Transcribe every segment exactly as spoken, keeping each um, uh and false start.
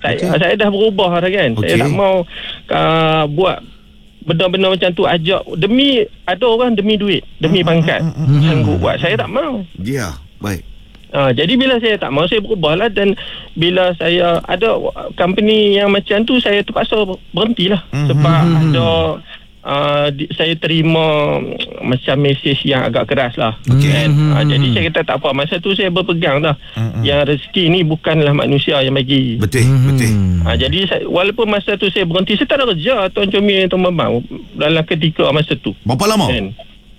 Saya, okay. saya dah berubah dah kan. Okay. Saya tak mau uh, buat benda-benda macam tu, ajak demi, ada orang demi duit, demi mm, pangkat mm, mm, sanggup mm, buat. Saya tak mau. Ya, yeah, baik. Uh, jadi bila saya tak mau, saya berubah lah. Dan bila saya ada company yang macam tu, saya terpaksa berhentilah. Mm, sebab mm, ada uh, di, saya terima macam mesej yang agak keras lah. Okay. And, uh, jadi saya kata tak apa. Masa tu saya berpegang dah. Mm, yang rezeki ni bukanlah manusia yang bagi. Betul, mm, betul. Uh, jadi saya, walaupun masa tu saya berhenti, saya tak ada kerja Tuan Comel, Tuan Bambang, dalam ketika masa tu. Berapa lama? And,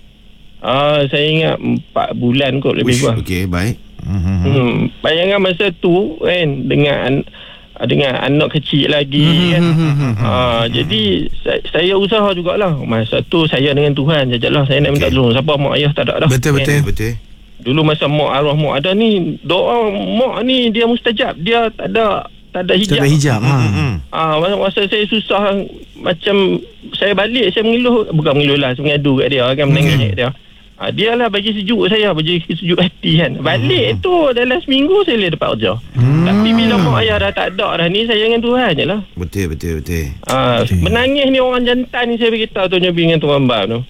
uh, saya ingat empat bulan kot lebih kurang. Okey, baik. Mm-hmm. Hmm, bayangkan masa tu kan, dengan dengan anak kecil lagi mm-hmm. kan. Uh, jadi saya, saya usaha jugalah. Masa tu saya dengan Tuhan sajalah. Saya nak minta okay. tolong. Siapa mak ayah tak ada dah. Betul, betul, kan? betul. Dulu masa mak arwah mak ada ni, doa mak ni dia mustajab. Dia tak ada tak ada hijab. Tak ada hijab. Ha. Ah, masa, masa saya susah, macam saya balik, saya mengeluh, bukan mengeluh lah, saya mengadu kat dia kan, menangis kat dia. Ha, dia lah bagi sejuk saya, bagi sejuk hati kan. Balik hmm. tu dalam seminggu saya boleh dapat kerja. Hmm. Tapi bila mak ayah dah tak ada dah ni, saya dengan Tuhan je lah. Betul, betul, betul. Ha, betul. Menangis ni orang jantan ni, saya beritahu Tuan Nyobi dengan Tuan Bambang tu,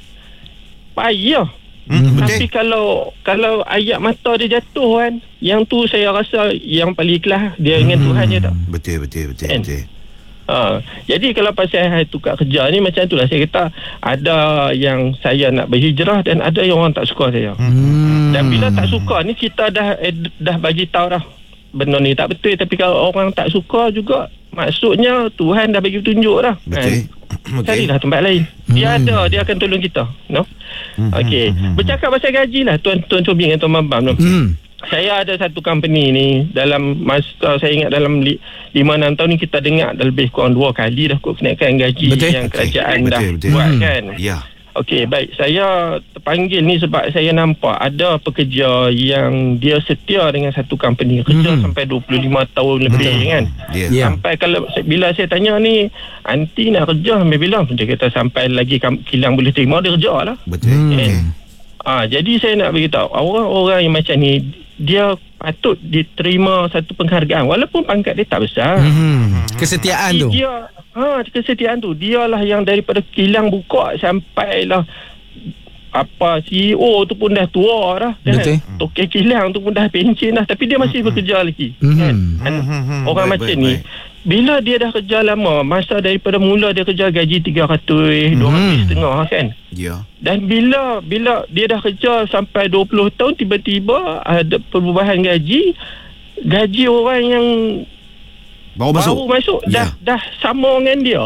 payah. Hmm, tapi betul. kalau kalau ayat mata dia jatuh kan, yang tu saya rasa yang paling ikhlas dia dengan hmm. Tuhan je tak. Betul, betul, betul, kan? betul. Ha, jadi kalau pasal saya tukar kerja ni macam itulah, saya kata ada yang saya nak berhijrah dan ada yang orang tak suka saya. Hmm. Dan bila tak suka ni, kita dah eh, dah bagi tahu dah benda ni tak betul. Tapi kalau orang tak suka juga, maksudnya Tuhan dah bagi petunjuk dah. Betul. Kan? Okay. Carilah tempat lain. Dia hmm. ada, dia akan tolong kita. No? Hmm. Okey. Hmm. Bercakap pasal gaji lah, Tuan Tuan Cobi dengan Tuan Bambang. No? Hmm. Saya ada satu company ni, dalam masa saya ingat dalam lima enam tahun ni, kita dengar dah lebih kurang dua kali dah kot kenaikan gaji. Betul. Yang kerajaan okay. dah betul, betul. buat hmm. kan. Ya. Okey, baik. Saya terpanggil ni sebab saya nampak ada pekerja yang dia setia dengan satu company, kerja hmm. sampai dua puluh lima tahun lebih. Betul. Kan. Yeah. Yeah. Sampai kalau bila saya tanya ni, anti nak kerja sampai bila? Dia kata sampai lagi kilang boleh terima, dia kerja lah. Betul. Kan? Ah, jadi saya nak beritahu, orang-orang yang macam ni, dia patut diterima satu penghargaan walaupun pangkat dia tak besar. Hmm. Kesetiaan tapi tu. Dia ha kesetiaan tu. Dialah yang daripada kilang buka sampailah apa C E O tu pun dah tua dah. Betul. Tokek kilang tu pun dah pencen dah, tapi dia masih hmm. bekerja lagi. Hmm. Kan? Hmm. Orang baik, macam baik, ni baik. Bila dia dah kerja lama, masa daripada mula dia kerja gaji tiga ratus, dua ratus setengah kan. Ya. Dan bila bila dia dah kerja sampai dua puluh tahun, tiba-tiba ada perubahan gaji, gaji orang yang baru masuk, baru masuk yeah. dah dah sama dengan dia.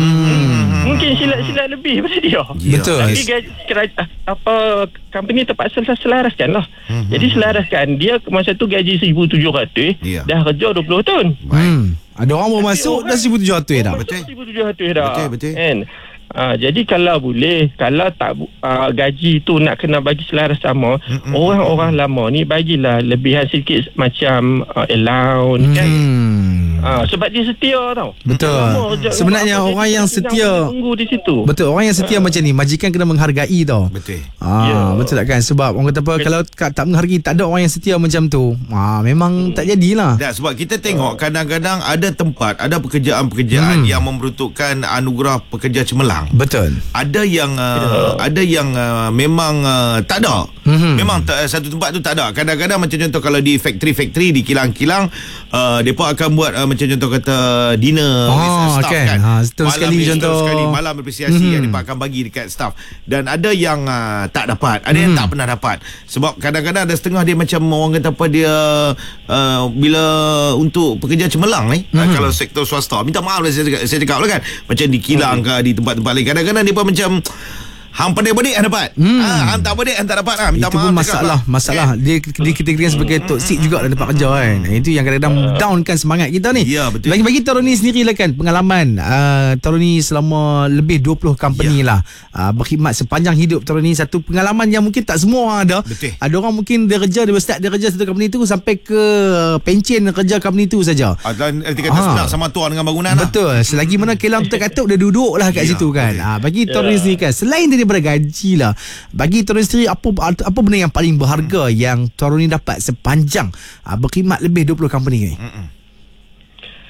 Hmm. Mungkin silat-silat lebih pada dia. Yeah. Betul. Tapi gaji, keraj- apa company terpaksa selaraskan lah. Hmm. Jadi selaraskan dia masa tu gaji seribu tujuh ratus, yeah. dah kerja dua puluh tahun. Hmm. Ada orang baru masuk dah seribu tujuh ratus dah. Betul. seribu tujuh ratus dah. Betul, betul. And, Uh, jadi kalau boleh, kalau tak uh, gaji tu nak kena bagi selaras sama, mm-hmm. orang-orang lama ni bagilah lebihan sedikit macam uh, allowance mm. kan. Uh, sebab dia setia tau. Betul. Lama, sebenarnya orang yang setia tunggu di situ. Betul, orang yang setia uh. macam ni majikan kena menghargai tau. Betul. Ah, yeah. Betul tak kan? Sebab orang kata apa, betul. Kalau tak menghargai, tak ada orang yang setia macam tu. Ah, memang hmm. tak jadilah. Tak, sebab kita tengok uh. kadang-kadang ada tempat, ada pekerjaan-pekerjaan hmm. yang memeruntukkan anugerah pekerja cemerlang. Betul. Ada yang uh, ada yang uh, memang uh, tak ada. Mm-hmm. Memang tak, satu tempat tu tak ada. Kadang-kadang macam contoh kalau di factory-factory, di kilang-kilang, uh, depa akan buat uh, macam contoh kata dinner oh, with staff kan. kan. Ha, malam sekali contoh sekali malam apresiasi mm-hmm. yang depa akan bagi dekat staff. Dan ada yang uh, tak dapat, ada mm-hmm. yang tak pernah dapat. Sebab kadang-kadang ada setengah dia macam orang kata apa, dia uh, bila untuk pekerja cemerlang ni, mm-hmm. uh, kalau sektor swasta, minta maaf lah saya cakap, saya cakap lah kan, macam di kilang mm-hmm. ke di tempat-tempat lain, kadang-kadang dia pun macam hang pandai-pandai hang dapat. Hmm. Ha, hang tak pandai hang tak dapat lah. Minta itu maaf. Itu pun masalah, cakap, masalah. Kan? Dia dikategorikan sebagai toksik juga dalam tempat kerja kan. Itu yang kadang-kadang downkan semangat kita ni. Ya, betul. Bagi-bagi Taruni sendiri lah kan, pengalaman uh, Taruni selama lebih dua puluh company ya. lah. Uh, berkhidmat sepanjang hidup Taruni, satu pengalaman yang mungkin tak semua orang ada. Betul. Ada orang mungkin dia kerja, dia start dia kerja satu company tu sampai ke pencen kerja company tu saja. Dan erti kata senang sama tuan dengan bangunan. Betul. Lah. Selagi mana kilang terkatuk, dia duduk lah kat ya, situ kan. Uh, bagi Taruni ya. sendiri kan, selain daripada gaji lah, bagi Taruni sendiri, apa apa benda yang paling berharga hmm. yang Taruni dapat sepanjang uh, berkhidmat lebih dua puluh company ni? Hmm.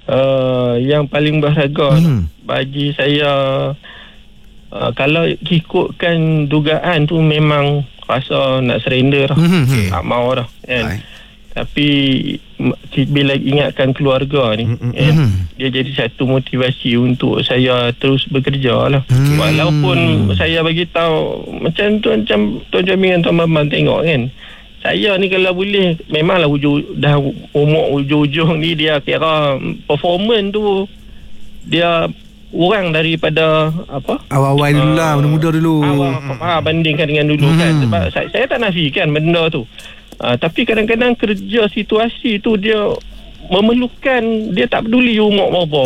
uh, yang paling berharga Mhm. bagi saya, uh, kalau ikutkan dugaan tu memang rasa nak surrender dah. Mhm. Okey. Tak mau dah kan. Baik. Tapi m- bila ingatkan keluarga ni, Mm-mm. kan, Mhm. dia jadi satu motivasi untuk saya terus bekerja lah. Okay. Walaupun saya bagi tahu macam tu, macam Tuan Jamil dan Tuan Maman tengok kan, saya ni kalau boleh memanglah ujung, dah umur ujung-ujung ni dia kira performance tu dia kurang daripada apa Awal-awal dulu lah, Ah, muda-muda dulu. awal ah, bandingkan dengan dulu Hmm. kan. Sebab saya, saya tak nafikan benda tu. Uh, tapi kadang-kadang kerja situasi tu dia memerlukan, dia tak peduli umur berapa.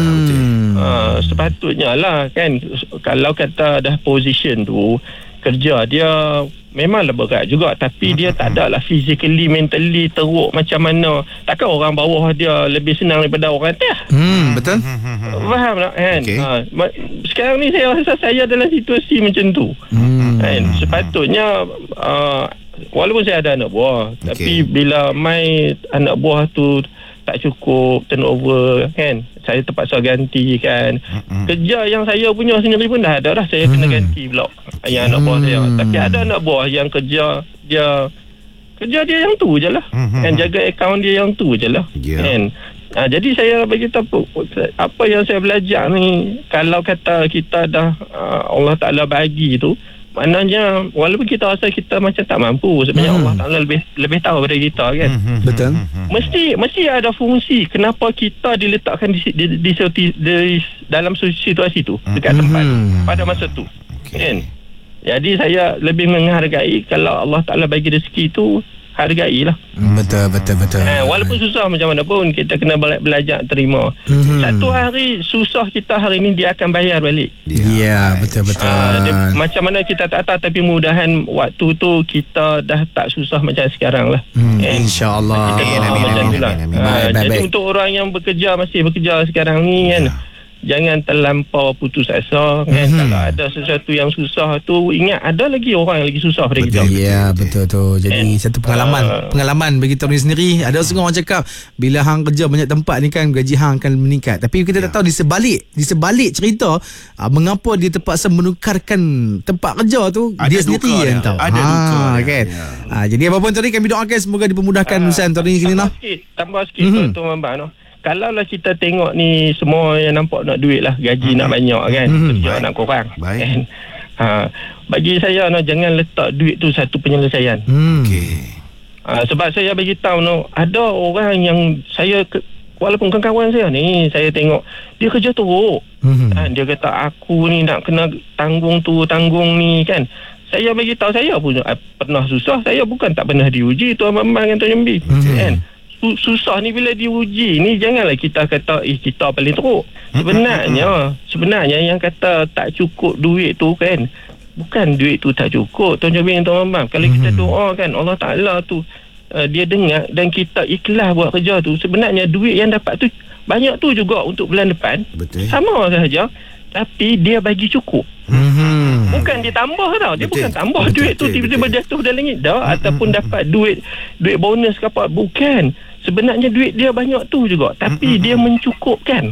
Hmm. Uh, sepatutnya lah kan, kalau kata dah position tu kerja dia memanglah berat juga, tapi dia tak ada lah physically, mentally teruk macam mana. Takkan orang bawah dia lebih senang daripada orang atas. Hmm, betul. Faham tak kan? Okey. Ha, ma- sekarang ni saya rasa saya dalam situasi macam tu. Hmm. Kan? Sepatutnya uh, walaupun saya ada anak buah, Okey. tapi bila mai anak buah tu tak cukup turnover kan, saya terpaksa ganti kan. Mm-mm. Kerja yang saya punya sendiri pun dah ada dah, saya kena Hmm. ganti pula yang anak buah saya. Hmm. Tapi ada anak buah yang kerja dia kerja dia yang tu je lah. Mhm. Kan, jaga akaun dia yang tu je lah. Ya. Kan. Ha, jadi saya bagi tahu apa yang saya belajar ni, kalau kata kita dah uh, Allah Ta'ala bagi tu, maknanya walaupun kita rasa kita macam tak mampu, sebenarnya Hmm. Allah Ta'ala lebih lebih tahu daripada kita kan. Mhm. Betul. Mesti mesti ada fungsi kenapa kita diletakkan di, di, di, di, di dalam situasi tu, dekat tempat Mhm. pada masa tu. Okey. Kan? Jadi saya lebih menghargai kalau Allah Ta'ala bagi rezeki tu, hargailah. Betul, betul, betul. Eh, walaupun susah macam mana pun, kita kena bela- belajar terima. Mhm. Satu hari susah kita hari ni, dia akan bayar balik. Ya, betul, betul. Ah, dia, macam mana kita tak tahu, tapi mudahan waktu tu kita dah tak susah macam sekarang lah. Hmm, Eh, InsyaAllah. kita Amin, doa amin, macam amin, tu lah. amin, amin. Ah, Baik, baik, jadi baik. untuk orang yang bekerja, masih bekerja sekarang ni kan, jangan terlampau putus asa kan. Mhm. Kalau ada sesuatu yang susah tu, ingat ada lagi orang yang lagi susah daripada kita. Betul. Ya, betul tu. Jadi Eh, satu pengalaman, uh, pengalaman bagi Tony sendiri. Ada setengah orang cakap bila hang kerja banyak tempat ni kan gaji hang akan meningkat. Tapi kita tak tahu di sebalik, di sebalik cerita uh, mengapa dia terpaksa menukarkan tempat kerja tu, Ada dia duka sendiri dia. yang tahu. Ada Ha, duka dia. kan. Ya. Ah, jadi apa pun Tony, kami doakan semoga dipermudahkan Ah, urusan Tony sini lah. tambah sikit, tambah sikit Mhm. mm-hmm. Tuan Mambang no. Kalau lah kita tengok ni semua yang nampak nak duit lah, gaji nak banyak kan, Mhm. kerja Baik. nak kurang. Baik. Kan? Ha, bagi saya no, jangan letak duit tu satu penyelesaian. Hmm. Okey. Ha, sebab saya bagi tahu no, ada orang yang saya ke, walaupun kawan saya ni, saya tengok dia kerja teruk. Mhm. Ha, dia kata aku ni nak kena tanggung tu tanggung ni kan. Saya bagi tahu, saya pun uh, pernah susah, saya bukan tak pernah diuji Tuan Mambang dan Tuan Jambi. Mhm. Kan? Su- susah ni bila diuji ni, janganlah kita kata eh kita paling teruk. Sebenarnya sebenarnya yang kata tak cukup duit tu kan, bukan duit tu tak cukup Tuan Jambi dan Tuan Mambang. Kalau kita Mhm. doa kan, Allah Ta'ala tu uh, dia dengar dan kita ikhlas buat kerja tu, sebenarnya duit yang dapat tu banyak tu juga untuk bulan depan. Betul. Sama sahaja, tapi dia bagi cukup. Mhm. Bukan dia tambah tau. Dia Betul. bukan tambah Betul, duit tu betul, tiba-tiba betul. jatuh dalam langit dah, ataupun dapat duit duit bonus ke apa. Bukan. Sebenarnya duit dia banyak tu juga, tapi dia mencukupkan.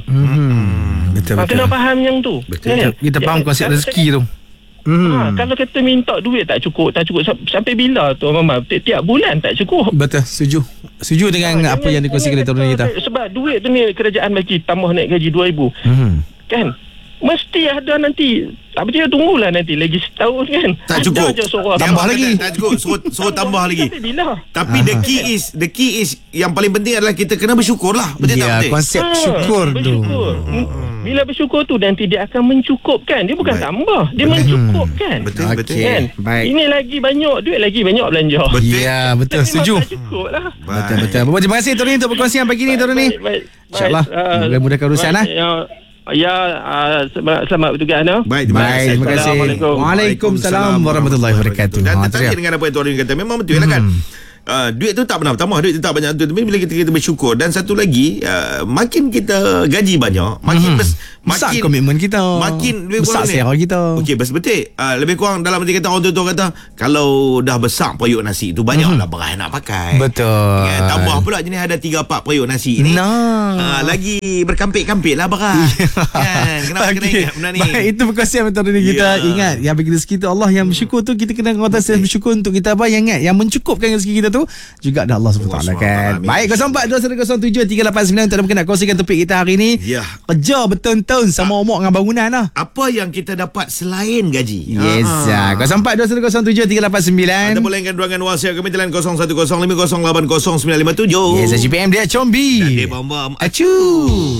Mhm. Betul, Ha, betul. kena faham yang tu. Betul. Kan? Kita faham Ya, konsep kalau rezeki tu. Ha, Hmm. kalau kita minta duit tak cukup, tak cukup sam- sampai bila tu Mama? Tiap bulan tak cukup. Betul, setuju. Setuju dengan Ha, apa jangan- yang dikongsikan oleh jangan Tony kita. kata, sebab duit tu ni kerajaan bagi tambah naik gaji dua ribu. Mhm. Kan? Mesti ada nanti. Tak percaya, tunggulah nanti lagi setahun kan. Tak Ada cukup. je suruh Dia Tambah abang lagi. kata Tak cukup. Suruh, suruh tambah lagi. Sampai bila? Tapi the key is the key is yang paling penting adalah kita kena bersyukur lah. Betul tak Ya, betul? konsep Ha, syukur tu. bersyukur. Hmm. Bila bersyukur tu nanti dia akan mencukupkan. Dia bukan Baik. tambah, dia mencukupkan. Betul betul. Okey. Kan? Baik. Ini lagi banyak duit, lagi banyak belanja. Betul. Ya, betul, Tapi setuju. memang tak cukup lah. Betul, betul. Bapak, terima kasih Tony untuk perkongsian pagi ni Tony. Baik, baik, InsyaAllah. baik. Ah, Moga mudahkan urusan, baik, ya, ya, ah, selamat, selamat bertugas no? Baik, terima Baik, kasih. terima kasih. Assalamualaikum. Waalaikumsalam warahmatullahi wabarakatuh. Dan Ha, terkait teriak. dengan apa yang Tuan Rin kata, memang betul lah kan. uh, duit tu tak pernah bertambah, duit tu tak banyak tu, tapi bila kita kita bersyukur. Dan satu lagi, uh, makin kita gaji banyak, makin Hmm. bes, Besar makin komitmen kita, makin lebih besar kurang ni. selera kita. Okey, betul. Uh, lebih kurang dalam arti kata orang tua-tua kata kalau dah besar periuk nasi tu banyaklah Mhm. beras nak pakai. Betul. Ya, tambah pula jenis ada tiga empat periuk nasi ni. Nah. Uh, lagi berkampit-kampit lah beras. Kan? Kenapa kena Okey. ingat benda ni? Baik, itu perkongsian betul ni kita. Ya. Ingat yang bagi rezeki tu Allah yang bersyukur tu, kita kena kata saya bersyukur untuk kita apa yang ingat yang mencukupkan rezeki kita tu juga ada Allah subhanahu wa taala kan. Amin. Baik, kosong empat dua kosong tujuh tiga lapan sembilan untuk mungkin nak kongsikan topik kita hari ni. Ya. Kerja bertahun-tahun sama umur dengan bangunan lah. Apa yang kita dapat selain gaji? Yes. Ah. kosong empat dua kosong tujuh tiga lapan sembilan. Anda boleh layankan ruangan WhatsApp kami jalan kosong satu kosong lima kosong lapan kosong sembilan lima tujuh. Yes, G P M dia Combi. Dan dia bom-bom. Acu.